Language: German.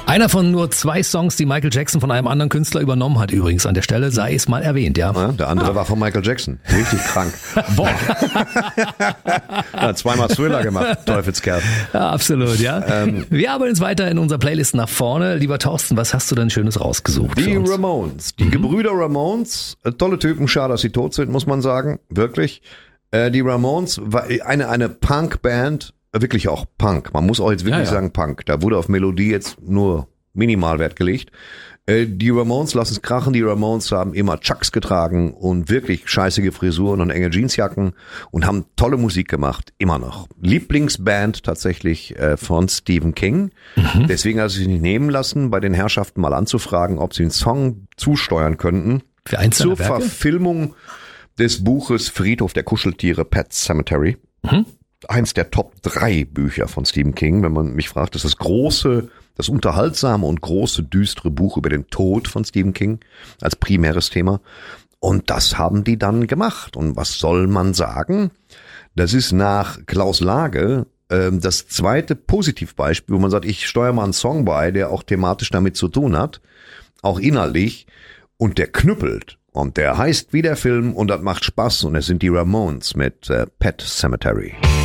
Einer von nur 2 Songs, die Michael Jackson von einem anderen Künstler übernommen hat, übrigens an der Stelle, sei es mal erwähnt, ja. Ja, der andere war von Michael Jackson. Richtig krank. Boah. Ja, 2-mal Thriller gemacht, Teufelskerl. Ja, absolut, ja. Wir arbeiten uns weiter in unserer Playlist nach vorne. Lieber Thorsten, was hast du denn Schönes rausgesucht? Die Ramones, die Gebrüder Ramones, tolle Typen, schade, dass sie tot sind, muss man sagen, wirklich. Die Ramones war eine Punk-Band, wirklich auch Punk. Man muss auch jetzt wirklich sagen Punk. Da wurde auf Melodie jetzt nur minimal Wert gelegt. Die Ramones lassen es krachen. Die Ramones haben immer Chucks getragen und wirklich scheißige Frisuren und enge Jeansjacken und haben tolle Musik gemacht. Immer noch. Lieblingsband tatsächlich von Stephen King. Deswegen hat er sich nicht nehmen lassen, bei den Herrschaften mal anzufragen, ob sie einen Song zusteuern könnten. Für eins zur seiner Werke? Verfilmung des Buches Friedhof der Kuscheltiere, Pet Sematary. Eins der Top 3 Bücher von Stephen King, wenn man mich fragt, das ist das unterhaltsame und große, düstere Buch über den Tod von Stephen King als primäres Thema. Und das haben die dann gemacht. Und was soll man sagen? Das ist nach Klaus Lage das zweite Positivbeispiel, wo man sagt, ich steuere mal einen Song bei, der auch thematisch damit zu tun hat, auch inhaltlich, und der knüppelt. Und der heißt wie der Film und das macht Spaß und es sind die Ramones mit Pet Sematary.